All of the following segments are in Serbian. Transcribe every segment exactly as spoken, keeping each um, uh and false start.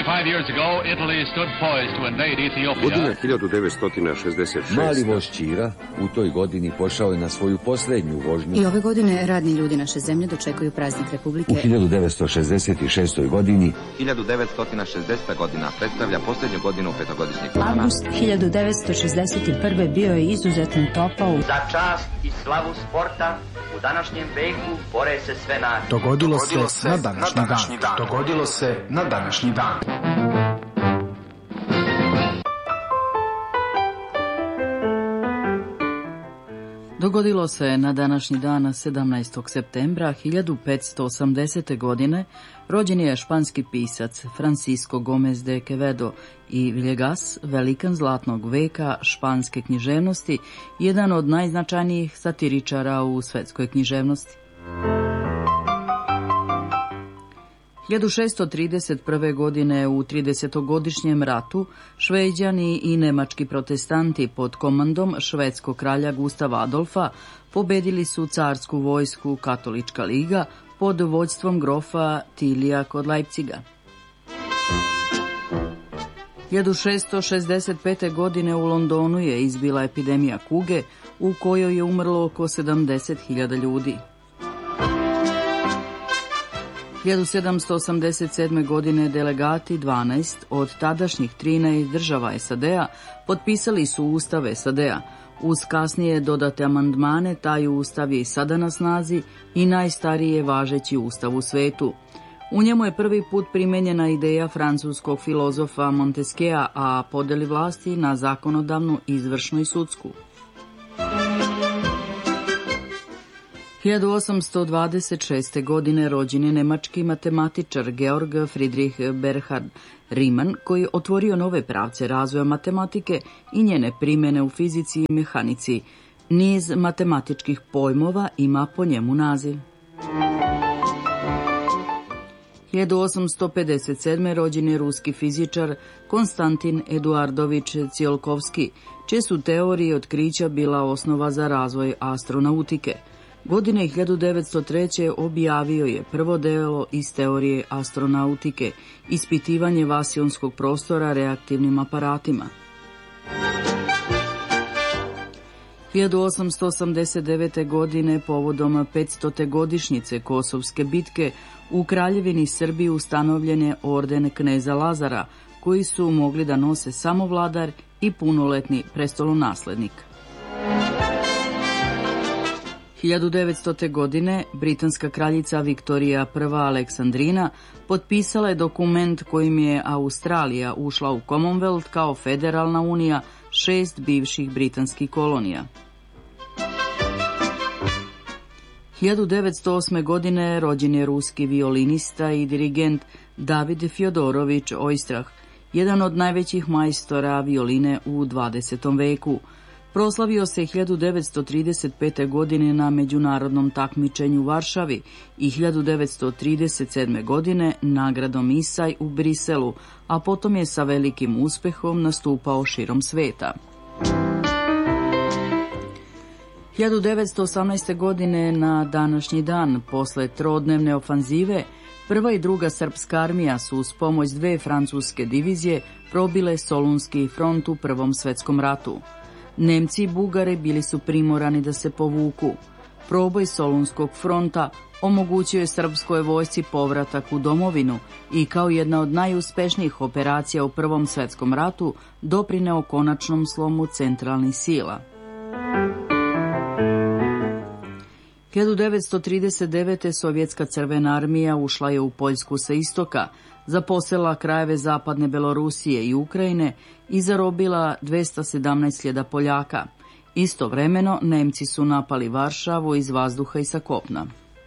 twenty-five years ago, Italy stood poised to invade Ethiopia. Godina hiljadu devetsto šezdeset šeste. Mali voz Ćira u toj godini pošao je na svoju posljednju vožnju. I ove godine radni ljudi naše zemlje dočekuju praznik Republike. U hiljadu devetsto šezdeset šestoj. godini hiljadu devetsto šezdeseta. godina predstavlja posljednju godinu petogodišnjeg plana. Avgust hiljadu devetsto šezdeset prve. bio je izuzetno topao. Za čast i slavu sporta u današnjem veku bore se sve nacije. Dogodilo se na današnji dan. Dogodilo se na današnji dan. Dogodilo se na današnji dan sedamnaestog septembra hiljadu petsto osamdesete. godine rođen je španski pisac Francisco Gómez de Quevedo i Villegas, velikan zlatnog veka španske književnosti, jedan od najznačajnijih satiričara u svetskoj književnosti. hiljadu šeststo trideset prve. godine u tridesetogodišnjem ratu Šveđani i nemački protestanti pod komandom švedskog kralja Gustava Adolfa pobedili su carsku vojsku Katolička liga pod vođstvom grofa Tilija kod Leipciga. hiljadu šeststo šezdeset pete. godine u Londonu je izbila epidemija kuge u kojoj je umrlo oko sedamdeset hiljada ljudi. hiljadu sedamsto osamdeset sedme. godine delegati dvanaest od tadašnjih trinaest država S A D-a potpisali su Ustav S A D-a. Uz kasnije dodate amandmane, taj ustav je i sada na snazi i najstariji je važeći ustav u svetu. U njemu je prvi put primenjena ideja francuskog filozofa Montesquieu, a podeli vlasti na zakonodavnu, izvršnu i sudsku. hiljadu osamsto dvadeset šeste. godine rođen je nemački matematičar Georg Friedrich Bernhard Riemann, koji je otvorio nove pravce razvoja matematike i njene primjene u fizici i mehanici. Niz matematičkih pojmova ima po njemu naziv. hiljadu osamsto pedeset sedme. rođen je ruski fizičar Konstantin Eduardović Tsiolkovski, čije su teorije i otkrića bila osnova za razvoj astronautike. Godine hiljadu devetsto treće. objavio je prvo delo iz teorije astronautike, ispitivanje vasionskog prostora reaktivnim aparatima. hiljadu osamsto osamdeset devete. godine povodom petstote. godišnjice Kosovske bitke u Kraljevini Srbiji ustanovljen je orden kneza Lazara, koji su mogli da nose samo vladar i punoletni prestolonaslednik. hiljadu devetstote. godine britanska kraljica Viktorija prva. Aleksandrina potpisala je dokument kojim je Australija ušla u Commonwealth kao federalna unija šest bivših britanskih kolonija. hiljadu devetsto osme. godine rođen je ruski violinista i dirigent David Fjodorović Oistrah, jedan od najvećih majstora violine u dvadesetom veku. Proslavio se hiljadu devetsto trideset pete. godine na međunarodnom takmičenju u Varšavi i hiljadu devetsto trideset sedme. godine nagradom Isaj u Briselu, a potom je sa velikim uspehom nastupao širom sveta. hiljadu devetsto osamnaeste. godine na današnji dan, posle trodnevne ofanzive, prva i druga srpska armija su uz pomoć dve francuske divizije probile Solunski front u Prvom svetskom ratu. Nemci i Bugari bili su primorani da se povuku. Proboj Solunskog fronta omogućio je srpskoj vojsci povratak u domovinu i kao jedna od najuspešnijih operacija u Prvom svetskom ratu doprineo konačnom slomu centralnih sila. hiljadu devetsto trideset devete. Sovjetska crvena armija ušla je u Poljsku sa istoka, zaposela krajeve zapadne Belorusije i Ukrajine i zarobila dvesta sedamnaest hiljada Poljaka. Istovremeno, Nemci su napali Varšavu iz vazduha i sa kopna.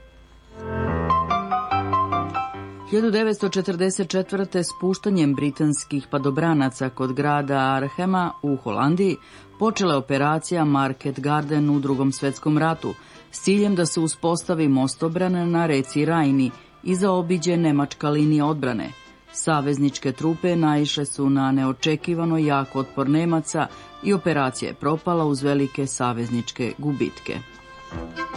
hiljadu devetsto četrdeset četvrte. spuštanjem britanskih padobranaca kod grada Arhema u Holandiji počela je operacija Market Garden u Drugom svetskom ratu s ciljem da se uspostavi mostobran na reci Rajni i zaobiđe nemačka linija odbrane. Savezničke trupe naišle su na neočekivano jak otpor Nemaca i operacija je propala uz velike savezničke gubitke.